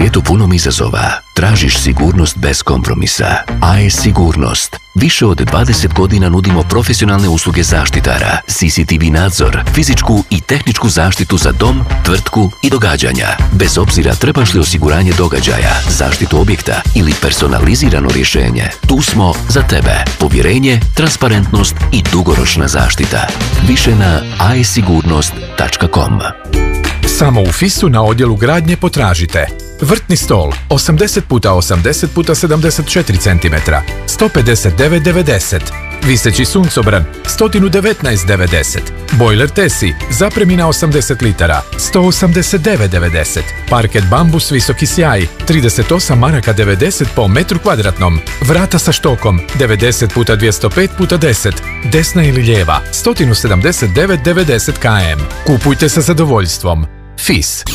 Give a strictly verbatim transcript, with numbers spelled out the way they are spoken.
svijetu punom izazova, tražiš sigurnost bez kompromisa. A E S Sigurnost. Više od dvadeset godina nudimo profesionalne usluge zaštitara, C C T V nadzor, fizičku i tehničku zaštitu za dom, tvrtku i događanja. Bez obzira trebaš li osiguranje događaja, zaštitu objekta ili personalizirano rješenje, tu smo za tebe. Povjerenje, transparentnost i dugoročna zaštita. Više na a e sigurnost tačka com. Samo u Fisu na odjelu gradnje potražite vrtni stol osamdeset puta osamdeset puta sedamdeset četiri centimetra, sto pedeset devet devedeset. Viseći suncobran sto devetnaest devedeset. Bojler Tesi zapremina osamdeset litara, sto osamdeset devet devedeset. Parket bambus visoki sjaj trideset osam maraka devedeset po metru kvadratnom. Vrata sa štokom devedeset puta dvjesto pet puta deset. Desna ili lijeva sto sedamdeset devet devedeset km. Kupujte sa zadovoljstvom. Fis.